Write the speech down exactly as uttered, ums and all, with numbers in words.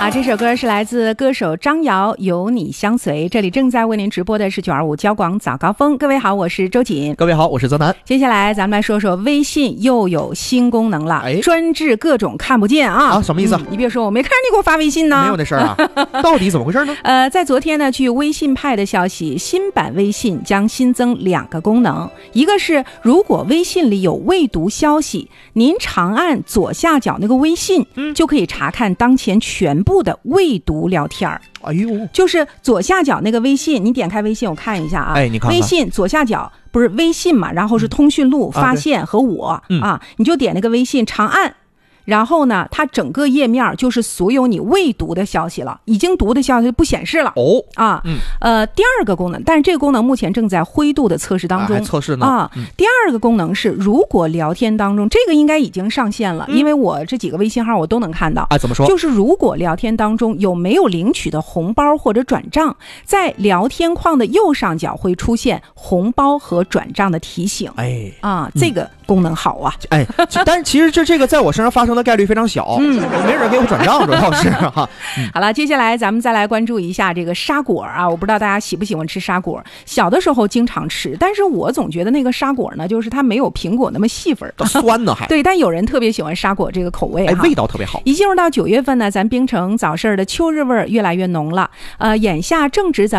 啊，这首歌是来自歌手张瑶，《有你相随》。这里正在为您直播的是九二五交广早高峰。各位好，我是周瑾。 各位好，我是泽南。 接下来咱们来说说微信又有新功能了， 哎， 专治各种看不见啊！ 啊，什么意思、 嗯？你别说，我没看见你给我发微信呢。 没有那事儿啊，到底怎么回事呢？ 呃，在昨天呢，据微信派的消息，新版微信将新增两个功能，一个是如果微信里有未读消息，您长按左下角那个微信，嗯，就可以查看当前全部的未读聊天儿。 哎呦， 就是左下角那个微信，你点开微信，我看一下啊。 哎，你看看微信左下角不是微信嘛，然后是通讯录、嗯、发现和我、啊, 嗯、 啊，你就点那个微信长按。然后呢，它整个页面就是所有你未读的消息了，已经读的消息不显示了。 哦， 啊，嗯，呃，第二个功能，但是这个功能目前正在灰度的测试当中， 啊、还测试呢。 啊、嗯，第二个功能是，如果聊天当中，这个应该已经上线了，嗯、因为我这几个微信号我都能看到。 啊，怎么说？ 就是如果聊天当中有没有领取的红包或者转账，在聊天框的右上角会出现红包和转账的提醒。 哎， 啊，这个功能好啊。 哎，但是其实这这个在我身上发生的概率非常小。嗯，没人给我转账，主要是哈、 嗯。好了，接下来咱们再来关注一下这个沙果啊，我不知道大家喜不喜欢吃沙果。小的时候经常吃，但是我总觉得那个沙果呢，就是它没有苹果那么细粉， 酸呢还。 对，但有人特别喜欢沙果这个口味， 哎，味道特别好。 一进入到九月份呢，咱槟城早市的秋日味越来越浓了。呃，眼下正值咱